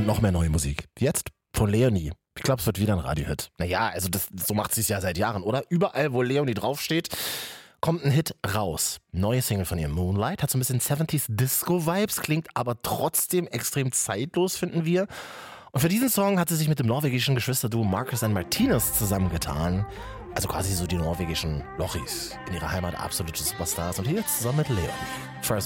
noch mehr neue Musik. Jetzt von Leonie. Ich glaube, es wird wieder ein Radiohit. Naja, also so macht sie es ja seit Jahren, oder? Überall, wo Leonie draufsteht, kommt ein Hit raus. Neue Single von ihr, Moonlight, hat so ein bisschen 70s Disco-Vibes, klingt aber trotzdem extrem zeitlos, finden wir. Und für diesen Song hat sie sich mit dem norwegischen Geschwisterduo Marcus and Martinez zusammengetan. Also quasi so die norwegischen Lochis. In ihrer Heimat absolute Superstars. Und hier zusammen mit Leonie. First